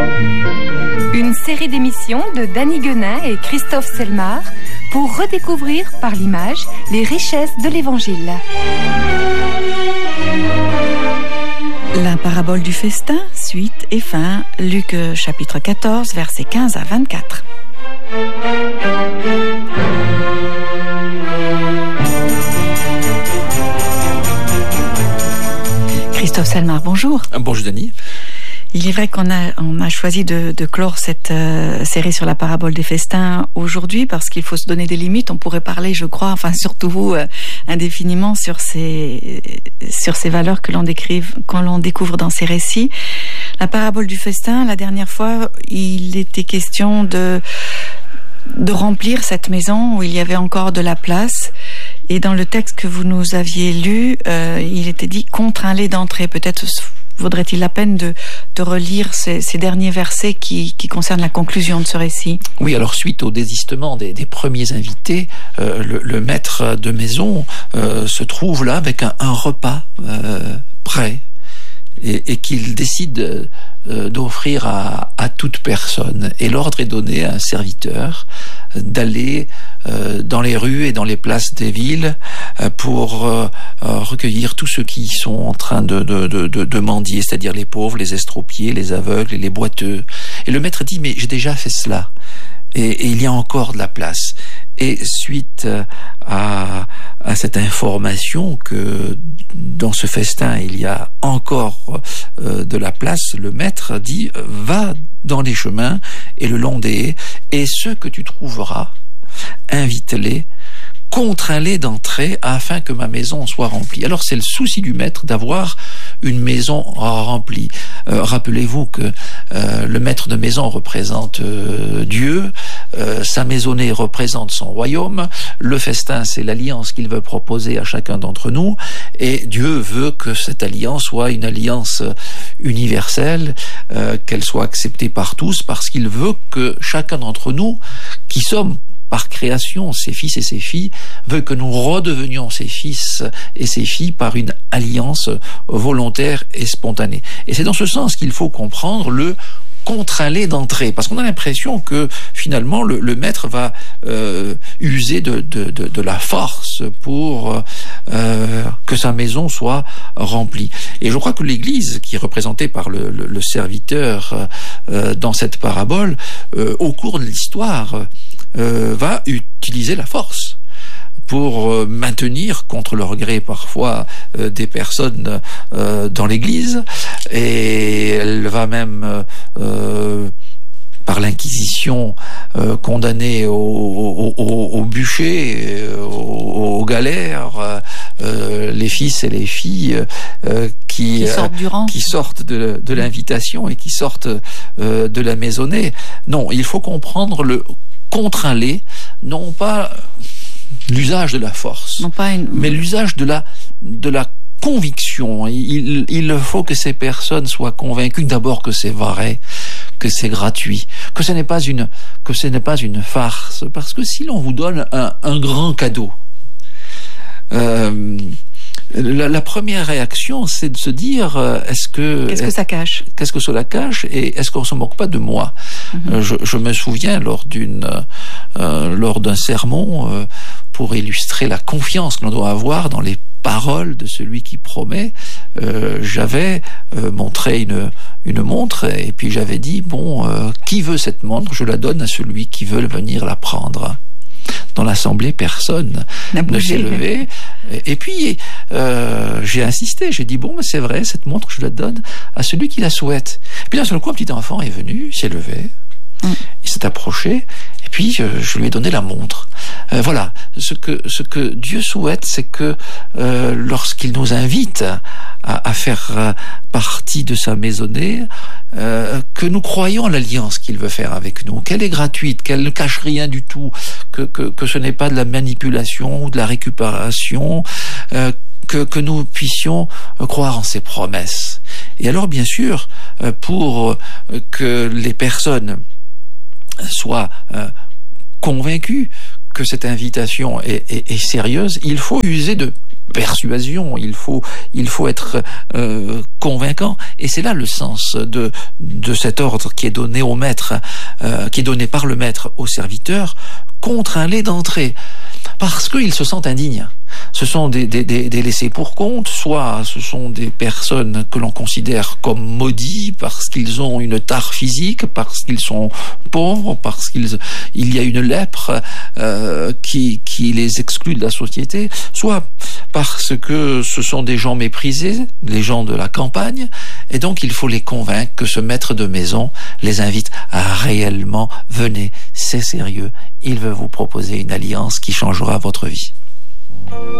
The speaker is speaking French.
Une série d'émissions de Danny Guenin et Christophe Selmar pour redécouvrir par l'image les richesses de l'Évangile. La parabole du festin, suite et fin, Luc chapitre 14, versets 15 à 24. Christophe Selmar, bonjour. Bonjour Denis. Il est vrai qu'on a choisi de clore cette série sur la parabole des festins aujourd'hui parce qu'il faut se donner des limites. On pourrait parler, je crois, enfin surtout vous, indéfiniment sur ces valeurs que l'on découvre dans ces récits. La parabole du festin, la dernière fois, il était question de remplir cette maison où il y avait encore de la place. Et dans le texte que vous nous aviez lu, il était dit « contrains-les d'entrer ». Peut-être vaudrait-il la peine de relire ces derniers versets qui concernent la conclusion de ce récit. Oui, alors suite au désistement des premiers invités, le maître de maison se trouve là avec un repas prêt et qu'il décide d'offrir à toute personne. Et l'ordre est donné à un serviteur d'aller dans les rues et dans les places des villes pour recueillir tous ceux qui sont en train de mendier, c'est-à-dire les pauvres, les estropiés, les aveugles et les boiteux. Et le maître dit, mais j'ai déjà fait cela. Et il y a encore de la place. Et suite à cette information que dans ce festin il y a encore de la place, le maître dit va dans les chemins et le long des haies, et ceux que tu trouveras, invite-les, contrains-les d'entrer afin que ma maison soit remplie. Alors c'est le souci du maître d'avoir une maison remplie. Rappelez-vous que le maître de maison représente Dieu, sa maisonnée représente son royaume, le festin c'est l'alliance qu'il veut proposer à chacun d'entre nous, et Dieu veut que cette alliance soit une alliance universelle, qu'elle soit acceptée par tous, parce qu'il veut que chacun d'entre nous, qui sommes par création, ses fils et ses filles, veut que nous redevenions ses fils et ses filles par une alliance volontaire et spontanée. Et c'est dans ce sens qu'il faut comprendre le contrains-les d'entrer, parce qu'on a l'impression que finalement le maître va user de la force pour que sa maison soit remplie. Et je crois que l'Église, qui est représentée par le serviteur dans cette parabole, au cours de l'histoire, va utiliser la force pour maintenir, contre le regret parfois des personnes dans l'Église, et elle va même par l'Inquisition condamner au bûcher, aux galères, les fils et les filles qui sortent de l'invitation et qui sortent de la maisonnée. Non, il faut comprendre le contrains-les, non pas l'usage de la force, mais l'usage de la conviction. Il faut que ces personnes soient convaincues d'abord que c'est vrai, que c'est gratuit, que ce n'est pas une farce, parce que si l'on vous donne un grand cadeau, la première réaction, c'est de se dire qu'est-ce que ça cache, qu'est-ce que cela cache, et est-ce qu'on se moque pas de moi? Je me souviens lors d'un sermon pour illustrer la confiance que l'on doit avoir dans les paroles de celui qui promet, j'avais montré une montre, et puis j'avais dit qui veut cette montre? Je la donne à celui qui veut venir la prendre. Dans l'assemblée, personne ne s'est levé. Et puis, j'ai insisté, j'ai dit, c'est vrai, cette montre, je la donne à celui qui la souhaite. Et puis d'un seul coup, un petit enfant est venu, s'est levé, il s'est approché, et puis je lui ai donné la montre. Voilà, ce que Dieu souhaite, c'est que lorsqu'il nous invite à faire partie de sa maisonnée, que nous croyons à l'alliance qu'il veut faire avec nous, qu'elle est gratuite, qu'elle ne cache rien du tout, que ce n'est pas de la manipulation ou de la récupération, que nous puissions croire en ses promesses. Et alors, bien sûr, pour que les personnes soient convaincues que cette invitation est sérieuse, il faut user de persuasion, il faut être convaincant, et c'est là le sens de cet ordre qui est donné au maître, qui est donné par le maître au serviteur, contre un lait d'entrée, parce qu'ils se sentent indignes. Ce sont des laissés pour compte, soit ce sont des personnes que l'on considère comme maudits parce qu'ils ont une tare physique, parce qu'ils sont pauvres, parce qu'il y a une lèpre qui les exclut de la société, soit parce que ce sont des gens méprisés, les gens de la campagne, et donc il faut les convaincre que ce maître de maison les invite à réellement, venez, c'est sérieux, il veut vous proposer une alliance qui changera votre vie.